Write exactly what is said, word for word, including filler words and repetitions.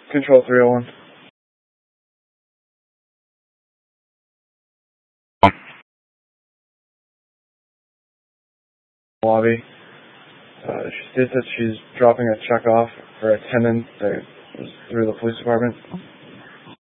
Control three oh one. Lobby. Uh, she says that she's dropping a check off for a tenant that was through the police department.